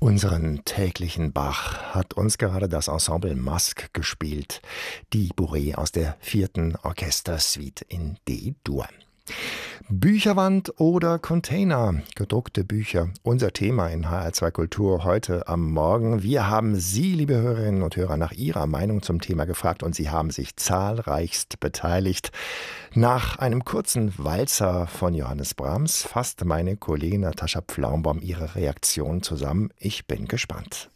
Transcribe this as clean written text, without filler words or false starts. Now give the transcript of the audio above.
Unseren täglichen Bach hat uns gerade das Ensemble Masque gespielt, die Bourrée aus der 4. Orchestersuite in D-Dur. Bücherwand oder Container, gedruckte Bücher, unser Thema in HR2 Kultur heute am Morgen. Wir haben Sie, liebe Hörerinnen und Hörer, nach Ihrer Meinung zum Thema gefragt und Sie haben sich zahlreichst beteiligt. Nach einem kurzen Walzer von Johannes Brahms fasst meine Kollegin Natascha Pflaumbaum ihre Reaktion zusammen. Ich bin gespannt.